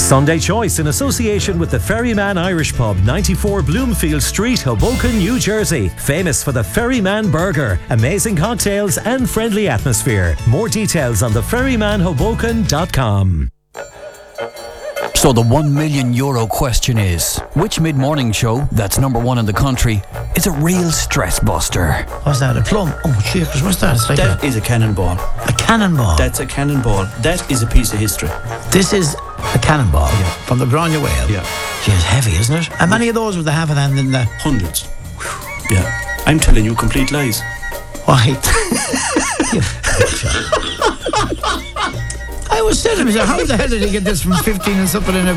Sunday Choice in association with the Ferryman Irish Pub, 94 Bloomfield Street, Hoboken, New Jersey. Famous for the Ferryman Burger, amazing cocktails and friendly atmosphere. More details on theferrymanhoboken.com. So the €1 million question is, which mid-morning show that's number one in the country is a real stress buster? What's that, a plum? Oh, jeepers, what's that? It's like that is a cannonball. A cannonball? That's a cannonball. That is a piece of history. This is a cannonball from the Branya Whale. Yeah. Gee, it's heavy, isn't it? And many of those with the half a hand in the... Hundreds. Yeah. I'm telling you complete lies. Why? I was telling myself, how the hell did he get this from 15 and something in a...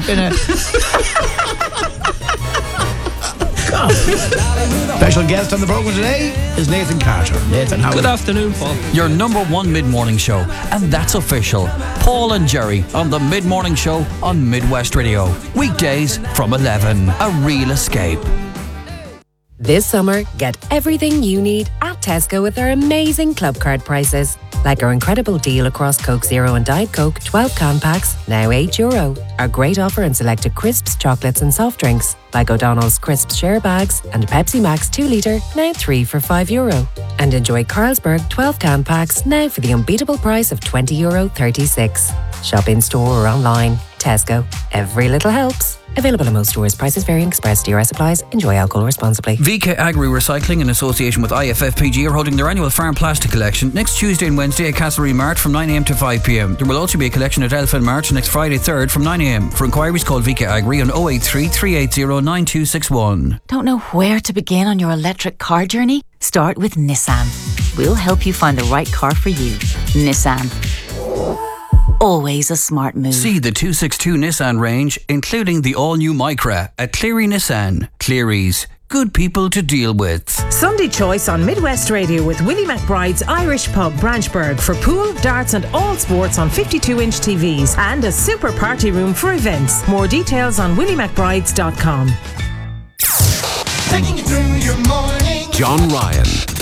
God. Special guest on the programme today is Nathan Carter. Nathan, how are you? Good afternoon, Paul. Your number one mid-morning show, and that's official. Paul and Jerry on the mid-morning show on Midwest Radio. Weekdays from 11. A real escape. This summer, get everything you need at Tesco with our amazing club card prices. Like our incredible deal across Coke Zero and Diet Coke 12 can packs, now €8. Our great offer in selected crisps, chocolates and soft drinks, like O'Donnell's crisps share bags and Pepsi Max 2 litre, now 3 for €5. And enjoy Carlsberg 12 can packs, now for the unbeatable price of €20.36. Shop in store or online. Tesco. Every little helps. Available in most stores. Prices varying. Express DRS applies. Enjoy alcohol responsibly. VK Agri Recycling in association with IFFPG are holding their annual farm plastic collection next Tuesday and Wednesday at Castlereagh Mart from 9am to 5pm. There will also be a collection at Elfin Mart next Friday 3rd from 9am. For inquiries, call VK Agri on 083 380 9261. Don't know where to begin on your electric car journey? Start with Nissan. We'll help you find the right car for you. Nissan. Always a smart move. See the 262 Nissan range, including the all-new Micra at Cleary Nissan. Cleary's. Good people to deal with. Sunday Choice on Midwest Radio with Willie McBride's Irish Pub, Branchburg, for pool, darts and all sports on 52-inch TVs and a super party room for events. More details on williemcbrides.com. Taking you through your morning. John Ryan.